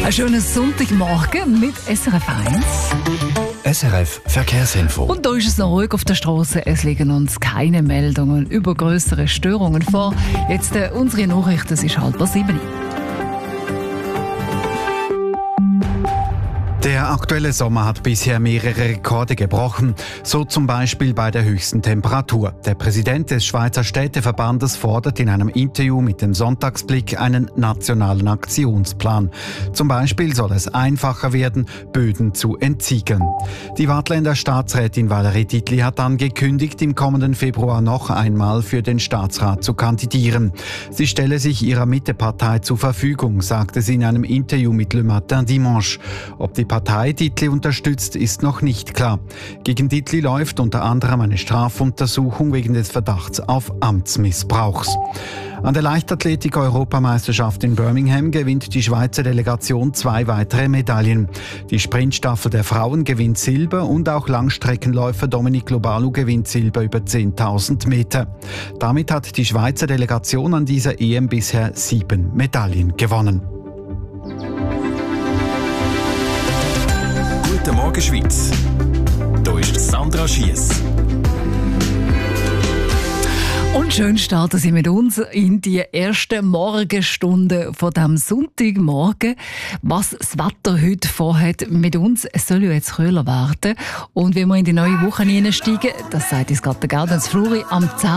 Einen schönen Sonntagmorgen mit SRF 1. SRF Verkehrsinfo. Und da ist es noch ruhig auf der Straße. Es liegen uns keine Meldungen über grössere Störungen vor. Jetzt unsere Nachricht, es ist 6:30. Der aktuelle Sommer hat bisher mehrere Rekorde gebrochen, so zum Beispiel bei der höchsten Temperatur. Der Präsident des Schweizer Städteverbandes fordert in einem Interview mit dem Sonntagsblick einen nationalen Aktionsplan. Zum Beispiel soll es einfacher werden, Böden zu entsiegeln. Die Waadtländer Staatsrätin Valerie Dietli hat angekündigt, im kommenden Februar noch einmal für den Staatsrat zu kandidieren. Sie stelle sich ihrer Mittepartei zur Verfügung, sagte sie in einem Interview mit Le Matin Dimanche. Ob die Partei Dietli unterstützt, ist noch nicht klar. Gegen Dietli läuft unter anderem eine Strafuntersuchung wegen des Verdachts auf Amtsmissbrauchs. An der Leichtathletik-Europameisterschaft in Birmingham gewinnt die Schweizer Delegation 2 weitere Medaillen. Die Sprintstaffel der Frauen gewinnt Silber und auch Langstreckenläufer Dominic Lobalu gewinnt Silber über 10.000 Meter. Damit hat die Schweizer Delegation an dieser EM bisher 7 Medaillen gewonnen. Guten Morgen Schweiz. Hier ist Sandra Schiess. Und schön starten Sie mit uns in die erste Morgenstunde von diesem Sonntagmorgen. Was das Wetter heute vorhat mit uns, es soll ja jetzt kühler werden. Und wenn wir in die neue Woche hineinsteigen, das sagt uns gerade der Gaudenz Fluri, am 10.